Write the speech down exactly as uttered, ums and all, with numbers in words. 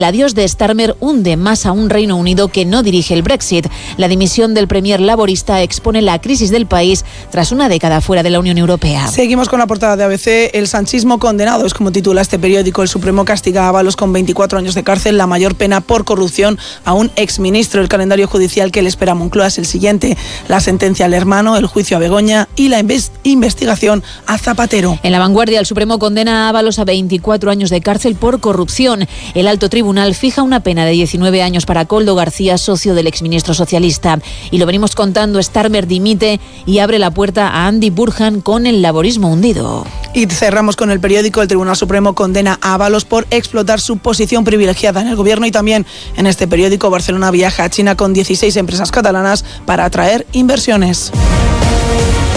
El adiós de Starmer hunde más a un Reino Unido que no dirige el Brexit. La dimisión del premier laborista expone la crisis del país tras una década fuera de la Unión Europea. Seguimos con la portada de A B C. El sanchismo condenado, es como titula este periódico. El Supremo castiga a Ábalos con veinticuatro años de cárcel, la mayor pena por corrupción a un exministro. El calendario judicial que le espera a Moncloa es el siguiente: la sentencia al hermano, el juicio a Begoña y la investigación a Zapatero. En La Vanguardia, el Supremo condena a Ábalos a veinticuatro años de cárcel por corrupción. El alto tribunal fija una pena de diecinueve años para Koldo García, socio del exministro socialista. Y lo venimos contando, Starmer dimite y abre la puerta a Andy Burhan con el laborismo hundido. Y cerramos con el periódico. El Tribunal Supremo condena a Ábalos por explotar su posición privilegiada en el gobierno. Y también en este periódico, Barcelona viaja a China con dieciséis empresas catalanas para atraer inversiones.